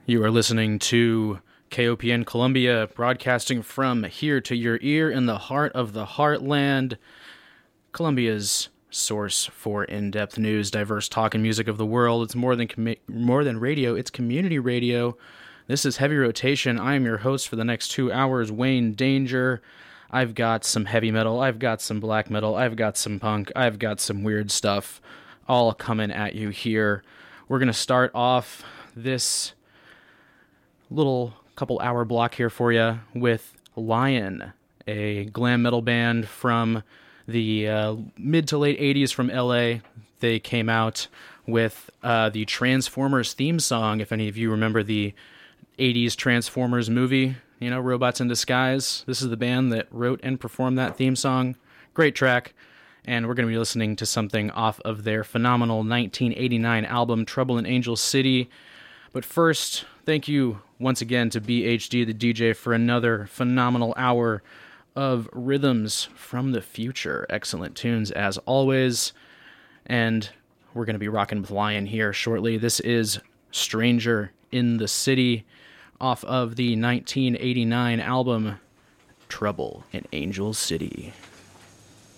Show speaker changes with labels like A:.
A: You are listening to KOPN Columbia, broadcasting from here to your ear in the heart of the heartland. Columbia's source for in-depth news, diverse talk, and music of the world. It's more than radio, it's community radio. This is Heavy Rotation. I am your host for the next 2 hours, Wayne Danger. I've got some heavy metal, I've got some black metal, I've got some punk, I've got some weird stuff, all coming at you here. We're going to start off this little couple hour block here for you with Lion, a glam metal band from the mid to late 80s from LA. They came out with the Transformers theme song, if any of you remember the 80s Transformers movie, you know, Robots in Disguise. This is the band that wrote and performed that theme song. Great track. And we're going to be listening to something off of their phenomenal 1989 album, Trouble in Angel City. But first, thank you once again to BHD, the DJ, for another phenomenal hour of rhythms from the future. Excellent tunes, as always. And we're going to be rocking with Lion here shortly. This is Stranger in the City, off of the 1989 album, Trouble in Angel City.